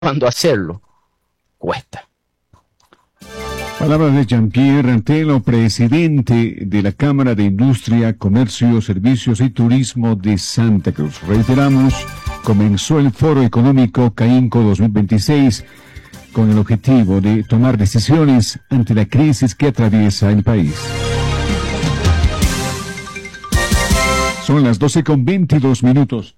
cuando hacerlo cuesta. Palabras de Jean-Pierre Antelo, presidente de la Cámara de Industria, Comercio, Servicios y Turismo de Santa Cruz. Reiteramos, comenzó el Foro Económico CAINCO 2026 con el objetivo de tomar decisiones ante la crisis que atraviesa el país. Son las 12:22.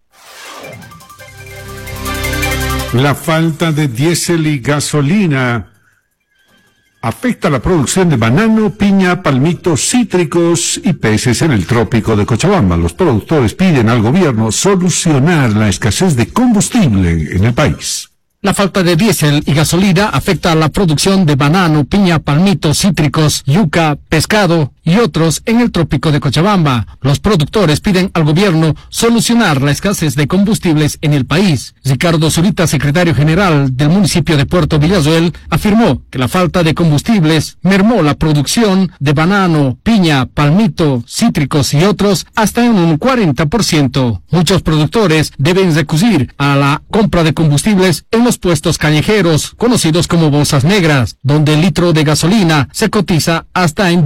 La falta de diésel y gasolina afecta la producción de banano, piña, palmitos, cítricos y peces en el trópico de Cochabamba. Los productores piden al gobierno solucionar la escasez de combustible en el país. La falta de diésel y gasolina afecta a la producción de banano, piña, palmitos, cítricos, yuca, pescado y otros en el trópico de Cochabamba. Los productores piden al gobierno solucionar la escasez de combustibles en el país. Ricardo Zurita, secretario general del municipio de Puerto Villazuel, afirmó que la falta de combustibles mermó la producción de banano, piña, palmito, cítricos y otros hasta en un 40%. Muchos productores deben recurrir a la compra de combustibles en los puestos callejeros, conocidos como bolsas negras, donde el litro de gasolina se cotiza hasta en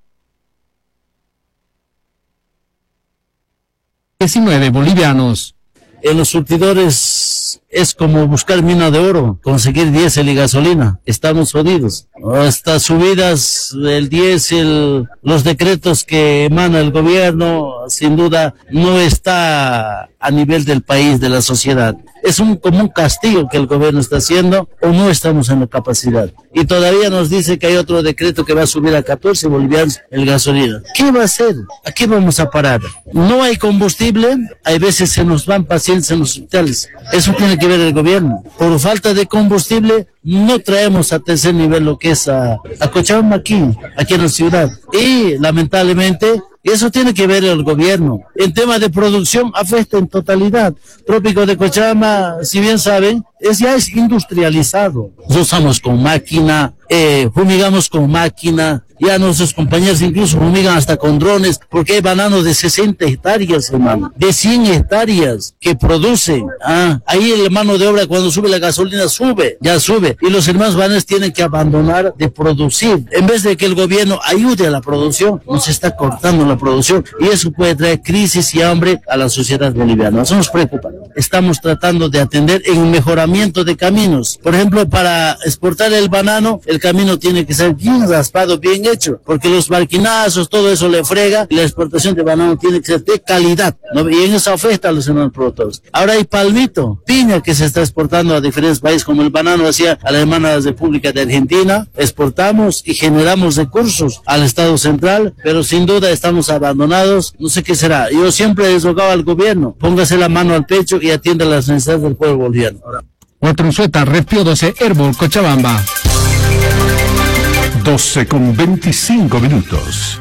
19 bolivianos. En los surtidores es como buscar mina de oro, conseguir diésel y gasolina. Estamos jodidos. Estas subidas del diésel, los decretos que emana el gobierno, sin duda no está a nivel del país, de la sociedad. Es como un castigo que el gobierno está haciendo, o no estamos en la capacidad. Y todavía nos dice que hay otro decreto que va a subir a 14 bolivianos el gasolina. ¿Qué va a hacer? ¿A qué vamos a parar? No hay combustible, hay veces se nos van pacientes en los hospitales. Eso tiene que ver el gobierno. Por falta de combustible, no traemos a tercer nivel lo que es a Cochabamba aquí en la ciudad. Y lamentablemente, eso tiene que ver el gobierno. En tema de producción afecta en totalidad. Trópico de Cochabamba, si bien saben, ya es industrializado. Usamos con máquina, fumigamos con máquina, ya nuestros compañeros incluso fumigan hasta con drones, porque hay bananos de 60 hectáreas, hermano, de 100 hectáreas que producen. Ahí el mano de obra cuando sube la gasolina ya sube, y los hermanos bananeros tienen que abandonar de producir. En vez de que el gobierno ayude a la producción, nos está cortando la producción, y eso puede traer crisis y hambre a la sociedad boliviana. Eso nos preocupa. Estamos tratando de atender en un mejoramiento de caminos. Por ejemplo, para exportar el banano, el camino tiene que ser bien raspado, bien hecho, porque los barquinazos, todo eso le frega, y la exportación de banano tiene que ser de calidad, ¿no? Y en eso afecta a los hermanos productores. Ahora hay palmito, piña que se está exportando a diferentes países, como el banano hacia a la hermana República de Argentina, exportamos y generamos recursos al Estado central, pero sin duda estamos abandonados, no sé qué será. Yo siempre he rogado al gobierno, póngase la mano al pecho y atienda las necesidades del pueblo boliviano. Walter Unzueta, Repio 12, Herbol, Cochabamba. 12:25.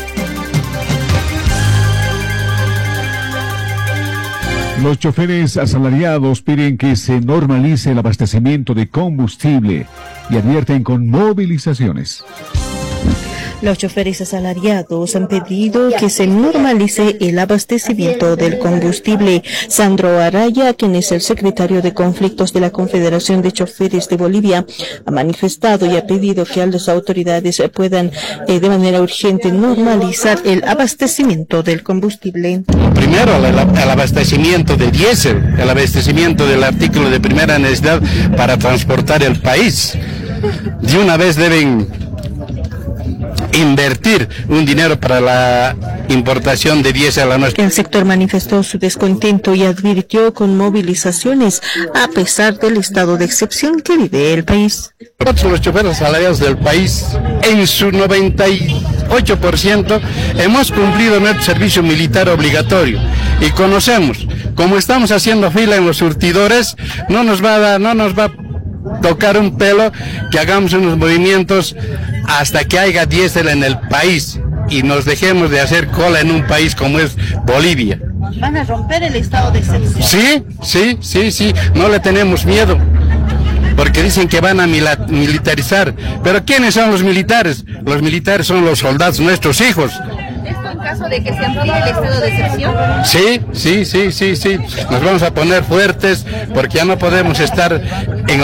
Los choferes asalariados piden que se normalice el abastecimiento de combustible y advierten con movilizaciones. Los choferes asalariados han pedido que se normalice el abastecimiento del combustible. Sandro Araya, quien es el secretario de Conflictos de la Confederación de Choferes de Bolivia, ha manifestado y ha pedido que a las autoridades puedan de manera urgente normalizar el abastecimiento del combustible. Primero, el abastecimiento de diésel, el abastecimiento del artículo de primera necesidad para transportar el país. De una vez deben invertir un dinero para la importación de diésel a nuestro. El sector manifestó su descontento y advirtió con movilizaciones a pesar del estado de excepción que vive el país. Nosotros, los choferes asalariados del país, en su 98% hemos cumplido nuestro servicio militar obligatorio y conocemos, como estamos haciendo fila en los surtidores, no nos va a tocar un pelo que hagamos unos movimientos hasta que haya diésel en el país y nos dejemos de hacer cola en un país como es Bolivia. ¿Van a romper el estado de excepción? Sí, no le tenemos miedo, porque dicen que van a militarizar, pero ¿quiénes son los militares? Los militares son los soldados, nuestros hijos. caso de que se amplíe el estado de excepción? Sí. Nos vamos a poner fuertes porque ya no podemos estar en